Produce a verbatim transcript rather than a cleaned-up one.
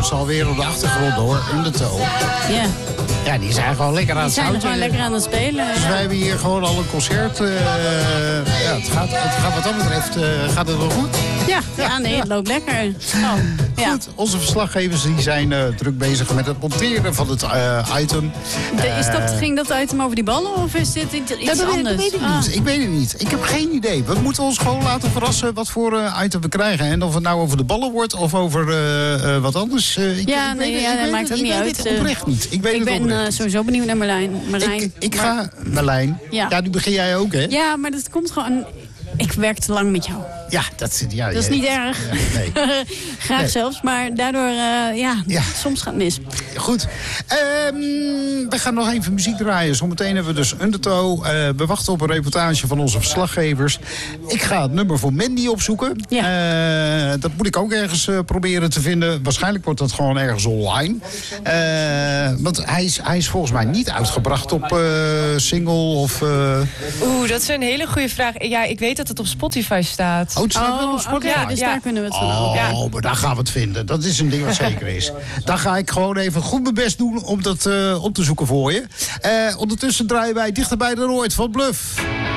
hoort ze alweer op de achtergrond hoor. Undertow. Ja. Ja, die zijn gewoon lekker aan het Die zijn zouten. gewoon lekker aan het spelen. Dus ja. wij hebben hier gewoon al een concert. Uh, ja, het gaat, het gaat wat dat betreft uh, gaat het wel goed. Ja, ja, nee, het loopt lekker. Oh, ja. Goed, onze verslaggevers die zijn uh, druk bezig met het monteren van het uh, item. De, is dat, Uh, ging dat item over die ballen of is dit iets, iets ja, dat anders? Weet, dat weet ik Ah. niet. Ik weet het niet. Ik heb geen idee. We moeten ons gewoon laten verrassen wat voor uh, item we krijgen. En of het nou over de ballen wordt of over uh, uh, wat anders. Uh, ik, Ja, ik nee, weet, ja, ik dat weet maakt het, ook niet ik uit. weet het oprecht niet. Ik, weet ik het ben oprecht uh, niet. sowieso benieuwd naar Marlijn. Marlijn. Ik, ik Maar- ga, Marlijn. Ja. Ja, nu begin jij ook, hè? Ja, maar dat komt gewoon... Ik werk te lang met jou. Ja, dat, zit- ja, Dat is ja, niet erg. Ja, nee. Graag Nee. zelfs, maar daardoor, uh, ja, Ja. soms gaat het mis. Goed. Ehm, we gaan nog even muziek draaien. Zometeen hebben we dus Undertow. Uh, we wachten op een reportage van onze verslaggevers. Ik ga het nummer voor Mandy opzoeken. Ja. Uh, dat moet ik ook ergens uh, proberen te vinden. Waarschijnlijk wordt dat gewoon ergens online. Uh, want hij is, hij is volgens mij niet uitgebracht op uh, single of... Uh... Oeh, dat is een hele goede vraag. Ja, ik weet dat het op Spotify staat. Oh, het staat wel op Oh, Spotify. oké, dus Ja. daar kunnen we het van Oh, houden. maar daar gaan we het vinden. Dat is een ding wat zeker is. Dan ga ik gewoon even goed mijn best doen om dat uh, op te zoeken voor je. Uh, ondertussen draaien wij dichterbij de Roord van Bluff.